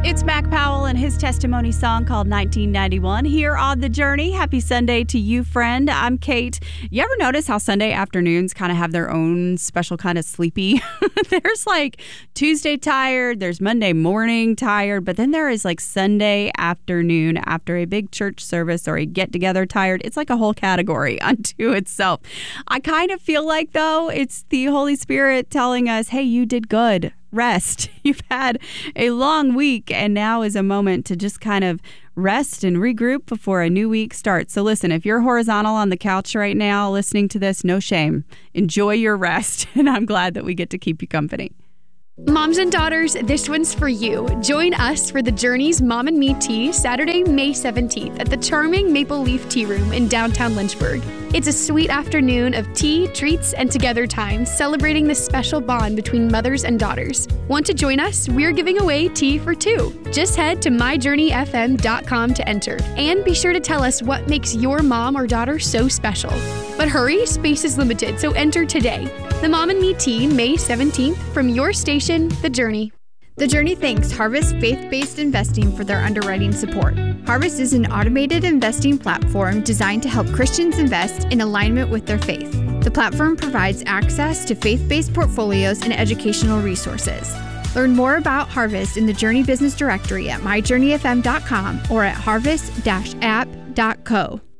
It's Mac Powell and his testimony song called 1991 here on The Journey. Happy Sunday to you, friend. I'm Kate. You ever notice how Sunday afternoons kind of have their own special kind of sleepy? There's like Tuesday tired, there's Monday morning tired, but then there is like Sunday afternoon after a big church service or a get-together tired. It's like a whole category unto itself. I kind of feel like, though, it's the Holy Spirit telling us, hey, you did good. Rest. You've had a long week, and now is a moment to just kind of rest and regroup before a new week starts. So listen, if you're horizontal on the couch right now listening to this, no shame. Enjoy your rest, and I'm glad that we get to keep you company. Moms and daughters, this one's for you. Join us for The Journey's Mom and Me Tea Saturday, May 17th at the charming Maple Leaf Tea Room in downtown Lynchburg. It's a sweet afternoon of tea, treats, and together time, celebrating the special bond between mothers and daughters. Want to join us? We're giving away tea for two. Just head to myjourneyfm.com to enter. And be sure to tell us what makes your mom or daughter so special. But hurry, space is limited, so enter today. The Mom and Me Tea, May 17th, from your station, The Journey. The Journey thanks Harvest Faith-Based Investing for their underwriting support. Harvest is an automated investing platform designed to help Christians invest in alignment with their faith. The platform provides access to faith-based portfolios and educational resources. Learn more about Harvest in the Journey Business Directory at myjourneyfm.com or at harvest-app.co.